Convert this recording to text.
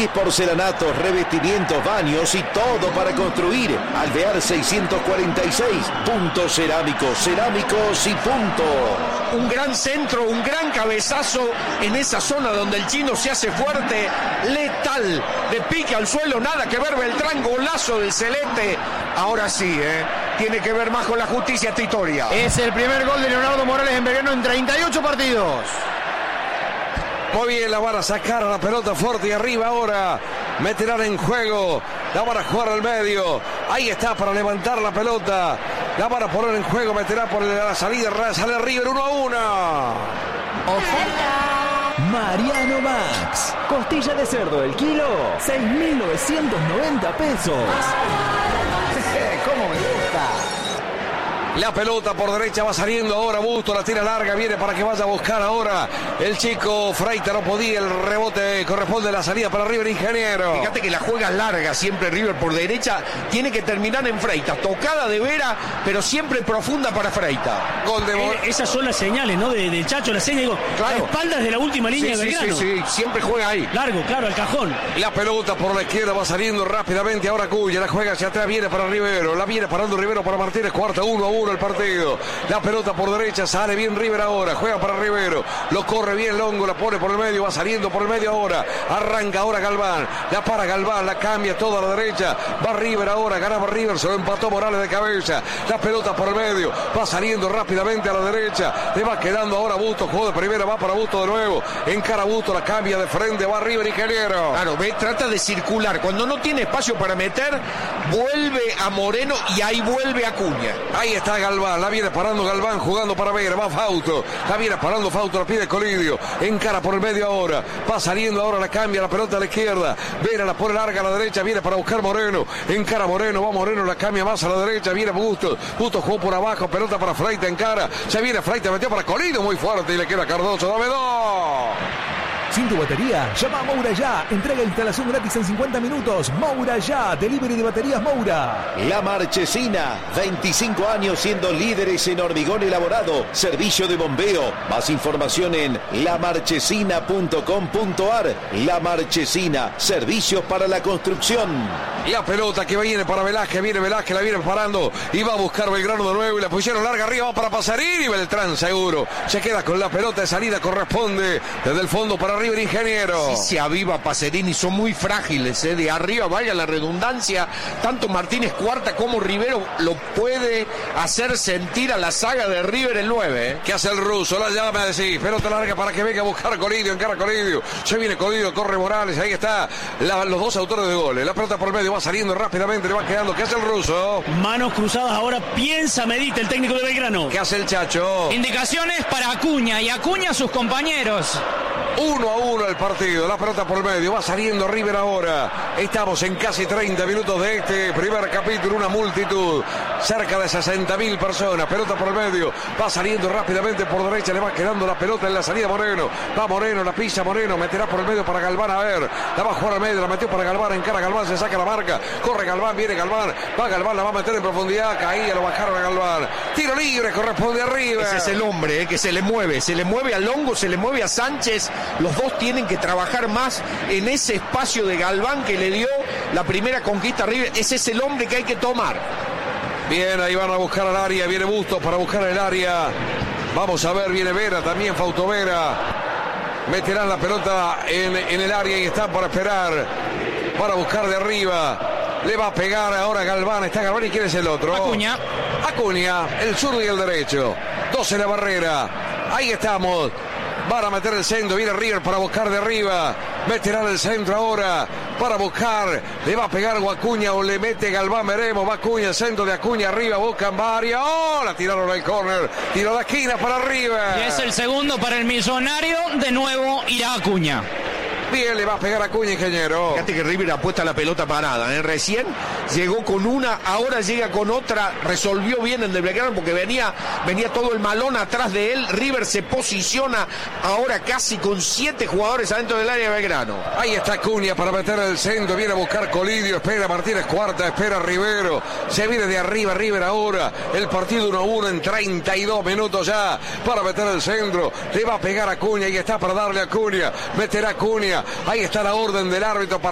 Porcelanatos, revestimientos, baños y todo para construir. Alvear 646. Punto Cerámicos, cerámicos y punto. Un gran centro, un gran cabezazo en esa zona donde el chino se hace fuerte, letal, de pique al suelo, nada que ver. Beltrán, golazo del Celeste. Ahora sí, tiene que ver más con la justicia esta historia. Es el primer gol de Leonardo Morales en Belgrano en 38 partidos. Muy bien, la van a sacar a la pelota fuerte y arriba ahora. Meterán en juego. La van a jugar al medio. Ahí está para levantar la pelota. La van a poner en juego. Meterá por la salida. Sale River 1-1. Oferta Mariano Max. Costilla de cerdo el kilo, 6.990 pesos. ¿Cómo me gusta? La pelota por derecha va saliendo ahora Busto, la tira larga, viene para que vaya a buscar ahora el chico Freita, no podía, el rebote corresponde a la salida para River Ingeniero. Fíjate que la juega larga siempre River por derecha, tiene que terminar en Freita, tocada de Vera, pero siempre profunda para Freita. Gol de esas son las señales, ¿no? Del Chacho, la señal, digo, claro. A espaldas de la última línea de Belgrano. Sí, siempre juega ahí. Largo, claro, al cajón. La pelota por la izquierda va saliendo rápidamente ahora Cuya, la juega hacia atrás, viene para Rivero, la viene parando Rivero para Martínez, cuarta 1-1 el partido. La pelota por derecha, sale bien River ahora, juega para Rivero, lo corre bien Longo, la pone por el medio, va saliendo por el medio ahora, arranca ahora Galván, la para Galván, la cambia toda a la derecha, va River ahora, ganaba River, se lo empató Morales de cabeza, la pelota por el medio, va saliendo rápidamente a la derecha, le va quedando ahora Busto, juego de primera, va para Busto de nuevo, encara Busto, la cambia de frente, va River Ingeniero. Claro, trata de circular, cuando no tiene espacio para meter, vuelve a Moreno y ahí vuelve Acuña. Ahí está Galván, la viene parando Galván, jugando para Vera, va Fausto, la viene parando Fausto, la pide Colidio, encara por el medio ahora, va saliendo ahora, la cambia, la pelota a la izquierda, Vera la pone larga a la derecha, viene para buscar Moreno, encara Moreno, va Moreno, la cambia más a la derecha, viene Busto, Busto jugó por abajo, pelota para Freita, encara, se viene Freita, metió para Colidio muy fuerte y le queda Cardoso, dame dos. Sin tu batería, llama a Moura Ya. Entrega e instalación gratis en 50 minutos. Moura Ya, delivery de baterías Moura. La Marchesina, 25 años siendo líderes en hormigón elaborado, servicio de bombeo. Más información en lamarchesina.com.ar. La Marchesina, servicios para la construcción. La pelota que viene para Velázquez, viene Velázquez, la viene parando y va a buscar Belgrano de nuevo y la pusieron larga arriba, va para Pasarín y Beltrán seguro. Se queda con la pelota de salida, corresponde desde el fondo para River Ingeniero. Sí, se aviva Pacerini, son muy frágiles, de arriba, vaya la redundancia, tanto Martínez Cuarta como Rivero lo puede hacer sentir a la saga de River el 9. ¿Qué hace el ruso? La llama a decir, pelota larga para que venga a buscar Colidio, encara Colidio, se viene Colidio, corre Morales, ahí está los dos autores de goles, la pelota por el medio va saliendo rápidamente, le va quedando, ¿qué hace el ruso? Manos cruzadas ahora, piensa, medita el técnico de Belgrano. ¿Qué hace el Chacho? Indicaciones para Acuña y Acuña a sus compañeros. 1-1 el partido, la pelota por el medio, va saliendo River ahora. Estamos en casi 30 minutos de este primer capítulo, una multitud, cerca de 60.000 personas, pelota por el medio, va saliendo rápidamente por derecha, le va quedando la pelota en la salida Moreno, va Moreno, la pisa Moreno, meterá por el medio para Galván, a ver, la va a jugar al medio, la metió para Galván, encara Galván, se saca la marca, corre Galván, viene Galván, va Galván, la va a meter en profundidad, caía, lo bajaron a Galván, tiro libre, corresponde a River. Ese es el hombre, que se le mueve a Longo, se le mueve a Sánchez, los dos tienen que trabajar más en ese espacio de Galván que le dio la primera conquista a River. Ese es el hombre que hay que tomar. Bien, ahí van a buscar al área, viene Bustos para buscar el área. Vamos a ver, viene Vera también, Fausto Vera. Meterán la pelota en el área y están para esperar, para buscar de arriba. Le va a pegar ahora Galván, está Galván y quién es el otro. Acuña, el zurdo y el derecho. 12 en la barrera. Ahí estamos. Van a meter el centro, viene River para buscar de arriba, meterán el centro ahora para buscar, le va a pegar Acuña o le mete Galván, veremos, va Acuña, el centro de Acuña arriba, buscan varias, la tiraron al córner, tiro de esquina para arriba. Y es el segundo para el millonario, de nuevo irá Acuña. Bien, le va a pegar a Acuña, Ingeniero. Fíjate que River apuesta la pelota parada, recién llegó con una, ahora llega con otra, resolvió bien el de Belgrano porque venía todo el malón atrás de él. River se posiciona ahora casi con 7 jugadores adentro del área de Belgrano. Ahí está Acuña para meter el centro, viene a buscar Colidio, espera Martínez Cuarta, espera Rivero, se viene de arriba River ahora, el partido 1-1 en 32 minutos ya, para meter el centro, le va a pegar a Acuña y está para darle a Acuña, meterá a Acuña. Ahí está la orden del árbitro para